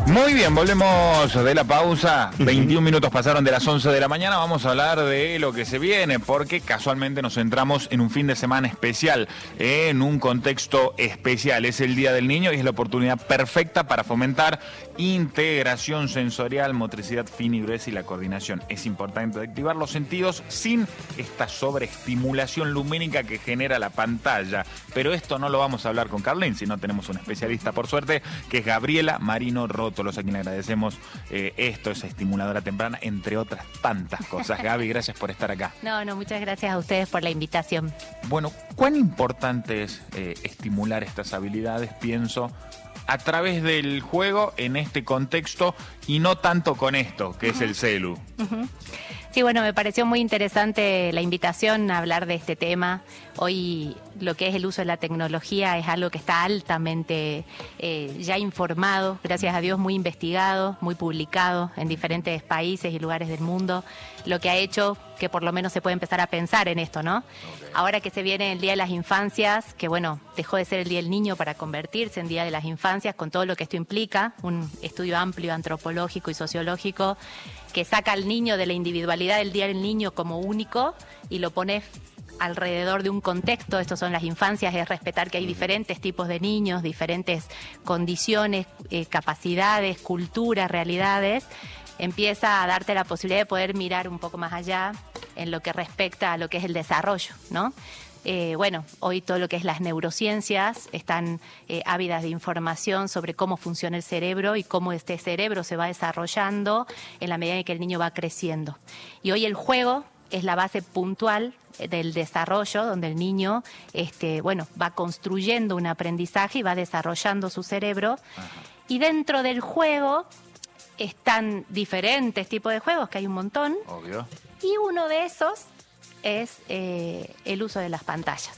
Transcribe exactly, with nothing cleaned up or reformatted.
Muy bien, volvemos de la pausa. veintiún minutos pasaron de las once de la mañana. Vamos a hablar de lo que se viene, porque casualmente nos centramos en un fin de semana especial, eh, en un contexto especial. Es el Día del Niño y es la oportunidad perfecta para fomentar integración sensorial, motricidad fina y gruesa y la coordinación. Es importante activar los sentidos sin esta sobreestimulación lumínica que genera la pantalla. Pero esto no lo vamos a hablar con Carlín, sino tenemos un especialista, por suerte, que es Gabriela Marino Roto. Los a quien agradecemos eh, esto, esa estimuladora temprana, entre otras tantas cosas. Gaby, gracias por estar acá. No, no, muchas gracias a ustedes por la invitación. Bueno, ¿cuán importante es eh, estimular estas habilidades, pienso, a través del juego en este contexto y no tanto con esto, que uh-huh. es el celu? Uh-huh. Sí, bueno, me pareció muy interesante la invitación a hablar de este tema. Hoy lo que es el uso de la tecnología es algo que está altamente eh, ya informado, gracias a Dios muy investigado, muy publicado en diferentes países y lugares del mundo, lo que ha hecho que por lo menos se puede empezar a pensar en esto, ¿no? Okay. Ahora que se viene el Día de las Infancias, que bueno, dejó de ser el Día del Niño para convertirse en Día de las Infancias, con todo lo que esto implica, un estudio amplio, antropológico y sociológico, que saca al niño de la individualidad del Día del Niño como único y lo pone alrededor de un contexto. Estos son las infancias, es respetar que hay diferentes tipos de niños, diferentes condiciones, eh, capacidades, culturas, realidades. Empieza a darte la posibilidad de poder mirar un poco más allá en lo que respecta a lo que es el desarrollo, ¿no? Eh, bueno, hoy todo lo que es las neurociencias están eh, ávidas de información sobre cómo funciona el cerebro y cómo este cerebro se va desarrollando en la medida en que el niño va creciendo. Y hoy el juego es la base puntual del desarrollo, donde el niño este, bueno, va construyendo un aprendizaje y va desarrollando su cerebro. Ajá. Y dentro del juego están diferentes tipos de juegos, que hay un montón. Obvio. Y uno de esos es eh, el uso de las pantallas.